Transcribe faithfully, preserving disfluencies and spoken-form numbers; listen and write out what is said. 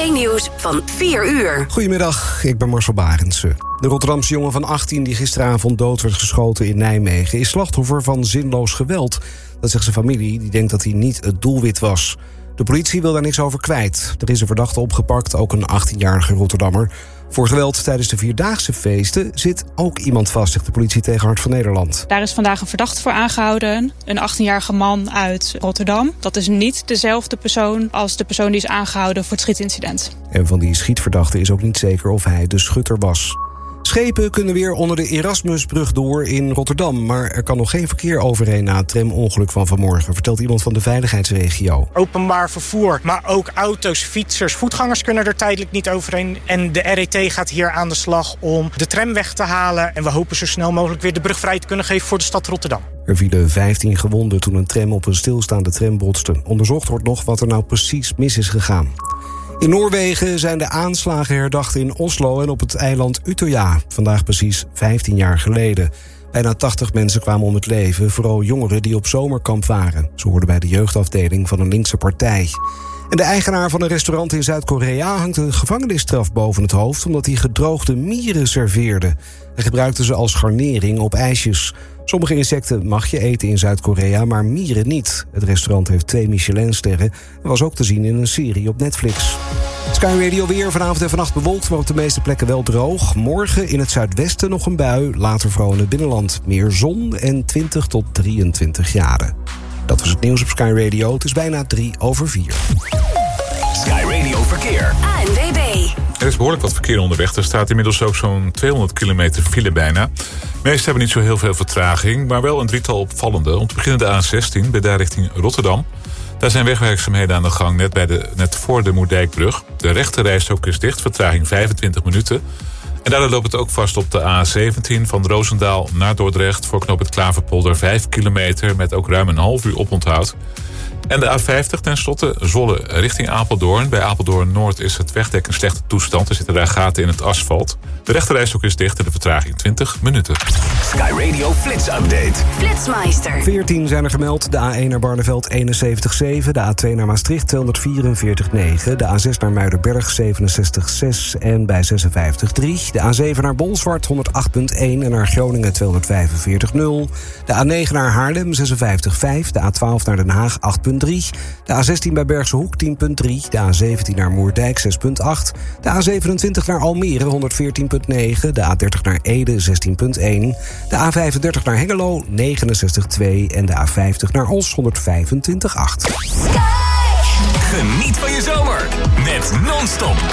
één-nieuws van vier uur. Goedemiddag, ik ben Marcel Barendse. De Rotterdamse jongen van achttien die gisteravond dood werd geschoten in Nijmegen is slachtoffer van zinloos geweld. Dat zegt zijn familie, die denkt dat hij niet het doelwit was. De politie wil daar niks over kwijt. Er is een verdachte opgepakt, ook een achttienjarige Rotterdammer. Voor geweld tijdens de Vierdaagse feesten zit ook iemand vast, zegt de politie tegen Hart van Nederland. Daar is vandaag een verdachte voor aangehouden. Een achttienjarige man uit Rotterdam. Dat is niet dezelfde persoon als de persoon die is aangehouden voor het schietincident. En van die schietverdachte is ook niet zeker of hij de schutter was. Schepen kunnen weer onder de Erasmusbrug door in Rotterdam. Maar er kan nog geen verkeer overheen na het tramongeluk van vanmorgen, vertelt iemand van de veiligheidsregio. Openbaar vervoer, maar ook auto's, fietsers, voetgangers kunnen er tijdelijk niet overheen. En de R E T gaat hier aan de slag om de tram weg te halen. En we hopen zo snel mogelijk weer de brug vrij te kunnen geven voor de stad Rotterdam. Er vielen vijftien gewonden toen een tram op een stilstaande tram botste. Onderzocht wordt nog wat er nou precies mis is gegaan. In Noorwegen zijn de aanslagen herdacht in Oslo en op het eiland Utøya. Vandaag precies vijftien jaar geleden. Bijna tachtig mensen kwamen om het leven, vooral jongeren die op zomerkamp waren. Ze hoorden bij de jeugdafdeling van een linkse partij. En de eigenaar van een restaurant in Zuid-Korea hangt een gevangenisstraf boven het hoofd omdat hij gedroogde mieren serveerde. Hij gebruikte ze als garnering op ijsjes. Sommige insecten mag je eten in Zuid-Korea, maar mieren niet. Het restaurant heeft twee Michelinsterren en was ook te zien in een serie op Netflix. Sky Radio weer, vanavond en vannacht bewolkt, maar op de meeste plekken wel droog. Morgen in het zuidwesten nog een bui, later vooral in het binnenland meer zon en twintig tot drieëntwintig graden. Dat was het nieuws op Sky Radio. Het is bijna drie over vier. Sky Radio Verkeer. A N W B. Er is behoorlijk wat verkeer onderweg. Er staat inmiddels ook zo'n tweehonderd kilometer file bijna. De meesten hebben niet zo heel veel vertraging, maar wel een drietal opvallende. Om te beginnen de A zestien, bij daar richting Rotterdam. Daar zijn wegwerkzaamheden aan de gang, net, bij de, net voor de Moerdijkbrug. De rechte rijstrook is dicht, vertraging vijfentwintig minuten. En daardoor loopt het ook vast op de A zeventien van Roosendaal naar Dordrecht voor knoop het Klaverpolder vijf kilometer met ook ruim een half uur oponthoud. En de A vijftig tenslotte, Zwolle richting Apeldoorn. Bij Apeldoorn Noord is het wegdek in slechte toestand. Er zitten daar gaten in het asfalt. De rechterrijstrook is dicht en de vertraging twintig minuten. Sky Radio Flits Update. Flitsmeister. veertien zijn er gemeld. De A één naar Barneveld eenenzeventig komma zeven. De A twee naar Maastricht tweehonderdvierenveertig komma negen. De A zes naar Muidenberg zevenenzestig komma zes en bij zesenvijftig komma drie. De A zeven naar Bolsward honderdacht komma één en naar Groningen tweehonderdvijfenveertig komma nul. De A negen naar Haarlem zesenvijftig komma vijf. De A twaalf naar Den Haag acht komma drie. De A zestien bij Bergse Hoek tien komma drie. De A zeventien naar Moerdijk zes komma acht. De A zevenentwintig naar Almere honderdveertien komma negen. De A dertig naar Ede zestien komma één. De A vijfendertig naar Hengelo negenenzestig komma twee. En de A vijftig naar Os honderdvijfentwintig komma acht. Geniet van je zomer met non-stop